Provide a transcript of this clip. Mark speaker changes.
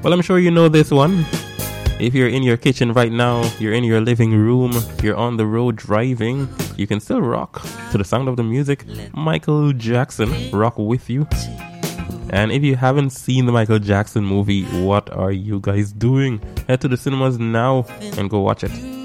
Speaker 1: Well, I'm sure you know this one. If you're in your kitchen right now, you're in your living room, you're on the road driving, you can still rock to the sound of the music. Michael Jackson, rock with you. And if you haven't seen the Michael Jackson movie, what are you guys doing? Head to the cinemas now and go watch it.